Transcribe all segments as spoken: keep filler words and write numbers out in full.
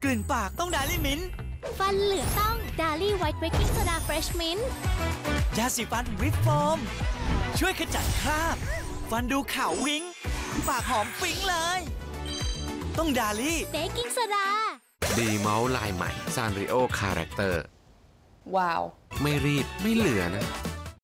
กลิ่นปากต้องดาลี่มิ้นท์ฟันเหลืองต้องดาลี่ไวท์เบกกิ้งโซดาเฟรชมิ้นท์ยาสีฟันวิปโฟมช่วยขจัดคราบฟันดูขาววิ้งปากหอมปิ๊งเลยต้องดาลี่เบกกิ้งโซดาดีเมาส์ลายใหม่ซานริโอคาแรคเตอร์ว้าวไม่รีบไม่เหลือนะ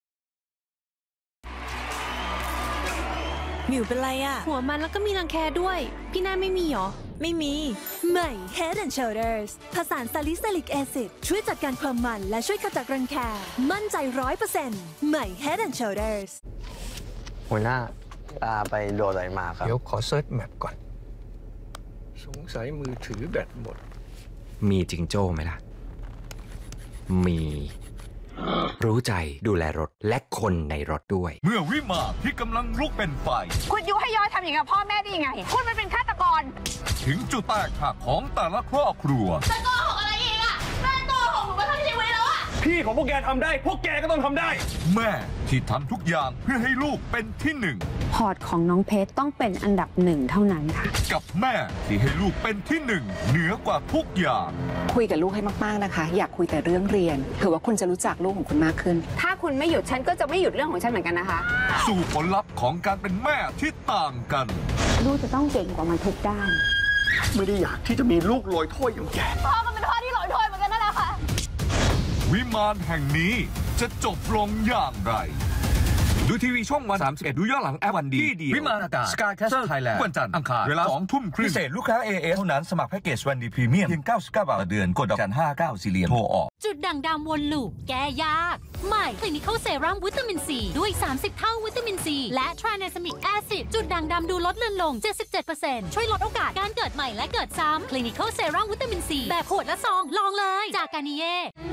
หมิวเป็นไรอะหัวมันแล้วก็มีรังแคด้วยพี่น่าไม่มีหรอไม่มีใหม่ Head and Shoulders ผสานซาลิซิลิกแอซิดช่วยจัดการความมันและช่วยขจัดรังแคมั่นใจ ร้อยเปอร์เซ็นต์ ใหม่ Head and Shoulders หัวหน้าตาไปโดนอะไรมาครับเดี๋ยวขอเซิร์ชแมปก่อนสงสัยมือถือแบตหมดมีจิงโจ้ไหมล่ะมีรู้ใจดูแลรถและคนในรถด้วยเมื่อวิมานที่กำลังลุกเป็นไฟคุณยุให้ย้อยทำอย่างกับพ่อแม่ได้ยังไงคุณมันเป็นฆาตกรถึงจุดแตกหักของแต่ละครอบครัวจะโกหกอะไรอีกอะแม่โกหกหนูมาทั้งชีวิตแล้วอะพี่ของพวกแกทำได้พวกแกก็ต้องทำได้แม่ที่ทำทุกอย่างเพื่อให้ลูกเป็นที่หนึ่งพอร์ตของน้องเพชรต้องเป็นอันดับหนึ่งเท่านั้นค่ะกับแม่ที่ให้ลูกเป็นที่หนึ่งเหนือกว่าทุกอย่างคุยกับลูกให้มากๆนะคะอยากคุยแต่เรื่องเรียนเผื่อว่าคุณจะรู้จักลูกของคุณมากขึ้นถ้าคุณไม่หยุดฉันก็จะไม่หยุดเรื่องของฉันเหมือนกันนะคะสู่ผลลัพธ์ของการเป็นแม่ที่ต่างกันลูกจะต้องเก่งกว่ามันทุกด้านไม่ได้อยากที่จะมีลูกลอยถ้วยอย่างแกพ่อมันเป็นพ่อที่ลอยถ้วยเหมือนกันนั่นแหละค่ะวิมานแห่งนี้จะจบลงอย่างไรดูทีวีช่องวันสามสิบเอ็ดดูย้อนหลังแอปวันดีวิมานอากาศ Skycastle Thailand วันจันทร์อังคารเวลาสองทุ่มครึ่งพิเศษลูกค้า เอ เอส เท่านั้นสมัครแพ็กเกจวันดีพรีเมียมเพียงเก้าสิบเก้าบาทต่อเดือนกดดอกจันห้าเก้าสี่เหลี่ยมโทรออกจุดด่างดำวนลูปแก้ยากใหม่คลินิคอลเซรั่มวิตามินซีด้วยสามสิบเท่าวิตามินซีและทรานซามิกแอซิดจุดด่างดำดูลดเลือนลง เจ็ดสิบเจ็ดเปอร์เซ็นต์ ช่วยลดโอกาสการเกิดใหม่และเกิดซ้ำคลินิคอลเซรั่มวิตามินซีแบบขวดและซองลองเลยจากกานิเย่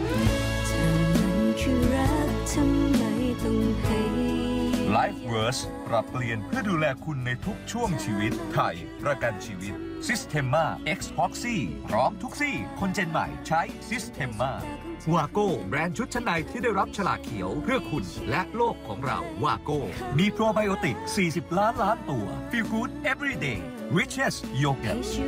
LifeVerse ปรับเปลี่ยนเพื่อดูแลคุณในทุกช่วงชีวิตไทยประกันชีวิต Systema X Proxy พร้อมทุกซี่คนเจนใหม่ใช้ Systema วาโก้แบรนด์ชุดชั้นในที่ได้รับฉลากเขียวเพื่อคุณและโลกของเราวาโก้มีโปรไบโอติกสี่สิบล้านล้านตัว Feel Good Everyday Riches Yogurt